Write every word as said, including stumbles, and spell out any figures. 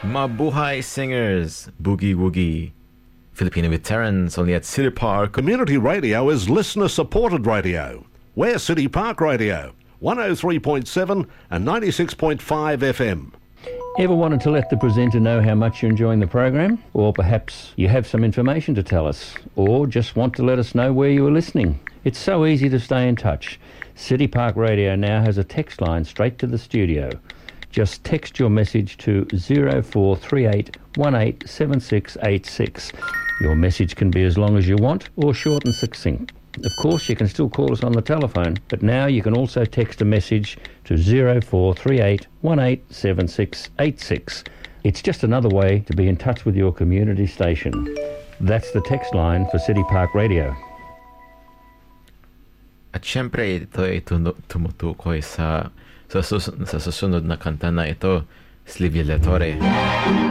Mabuhay Singers, Boogie Woogie. Filipino veterans only at City Park. Community radio is listener-supported radio. We're City Park Radio, one oh three point seven and ninety-six point five F M. Ever wanted to let the presenter know how much you're enjoying the program? Or perhaps you have some information to tell us? Or just want to let us know where you are listening? It's so easy to stay in touch. City Park Radio now has a text line straight to the studio. Just text your message to zero four three eight one eight seven six eight six. Your message can be as long as you want or short and succinct. Of course, you can still call us on the telephone, but now you can also text a message to zero four three eight one eight seven six eight six. It's just another way to be in touch with your community station. That's the text line for City Park Radio. At syempre, ito ay tumutukoy sa, sa, sus- sa susunod na kanta na ito, Slivia Latore.